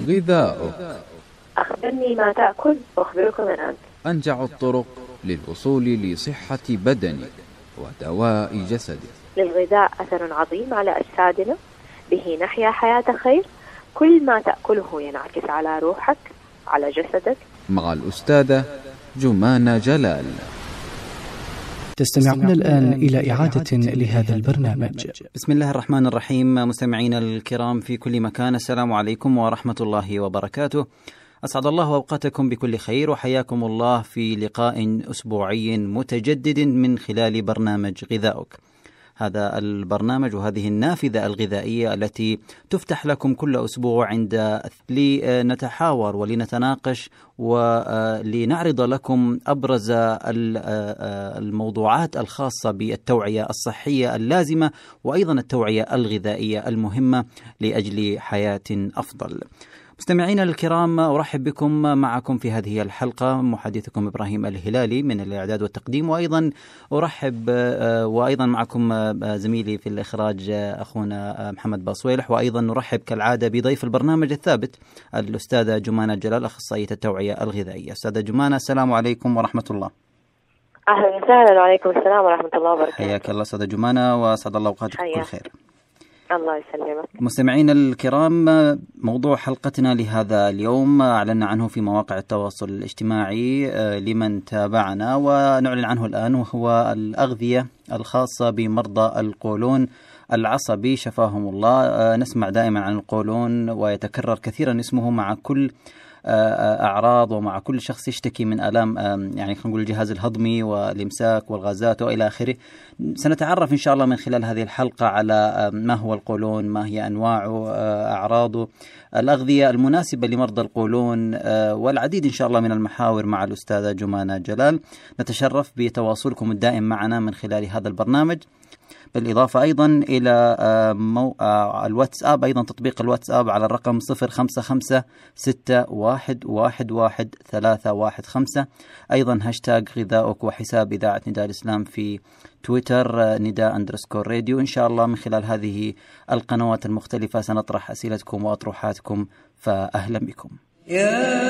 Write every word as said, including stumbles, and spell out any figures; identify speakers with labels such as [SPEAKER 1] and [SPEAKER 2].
[SPEAKER 1] غذاؤك.
[SPEAKER 2] أخبرني ما تأكل وأخبرك من أنت.
[SPEAKER 1] أنجع الطرق للوصول لصحة بدنك ودواء جسدك.
[SPEAKER 2] للغذاء أثر عظيم على أجسادنا، به نحيا حياة خير. كل ما تأكله ينعكس على روحك، على جسدك.
[SPEAKER 1] مع الأستاذة جمانة جلال.
[SPEAKER 3] تستمعون الآن إلى إعادة لهذا البرنامج.
[SPEAKER 4] بسم الله الرحمن الرحيم. مستمعينا الكرام في كل مكان، السلام عليكم ورحمة الله وبركاته. أسعد الله أوقاتكم بكل خير، وحياكم الله في لقاء أسبوعي متجدد من خلال برنامج غذاؤك. هذا البرنامج وهذه النافذة الغذائية التي تفتح لكم كل أسبوع عند لنتحاور ولنتناقش ولنعرض لكم أبرز الموضوعات الخاصة بالتوعية الصحية اللازمة، وأيضا التوعية الغذائية المهمة لأجل حياة أفضل. مستمعينا الكرام، أرحب بكم معكم في هذه الحلقة، محدثكم إبراهيم الهلالي من الإعداد والتقديم، وأيضا أرحب وأيضا معكم زميلي في الإخراج أخونا محمد باصويلح، وأيضا نرحب كالعادة بضيف البرنامج الثابت الأستاذة جمانة جلال، أخصائية التوعية الغذائية. أستاذة جمانة، السلام عليكم ورحمة الله.
[SPEAKER 2] أهلا وسهلا. وعليكم السلام ورحمة الله وبركاته.
[SPEAKER 4] حياك الله أستاذة جمانة، وأسعد الله أوقاتك بكل خير.
[SPEAKER 2] الله يسلمك.
[SPEAKER 4] مستمعينا الكرام، موضوع حلقتنا لهذا اليوم أعلنا عنه في مواقع التواصل الاجتماعي لمن تابعنا، ونعلن عنه الآن، وهو الأغذية الخاصة بمرضى القولون العصبي شفاهم الله. نسمع دائما عن القولون ويتكرر كثيرا اسمه مع كل أعراض ومع كل شخص يشتكي من آلام، يعني خلينا نقول الجهاز الهضمي والإمساك والغازات وإلى آخره. سنتعرف إن شاء الله من خلال هذه الحلقة على ما هو القولون، ما هي أنواعه، أعراضه، الأغذية المناسبة لمرضى القولون، والعديد إن شاء الله من المحاور مع الأستاذة جمانة جلال. نتشرف بتواصلكم الدائم معنا من خلال هذا البرنامج، بالإضافة أيضا إلى الواتساب، أيضا تطبيق الواتساب على الرقم صفر خمسة خمسة ستة واحد واحد واحد ثلاثة واحد خمسة. أيضا هاشتاج غذاؤك، وحساب إذاعة نداء الإسلام في تويتر نداء أندرسكور راديو. إن شاء الله من خلال هذه القنوات المختلفة سنطرح أسئلتكم وأطروحاتكم، فأهلا بكم.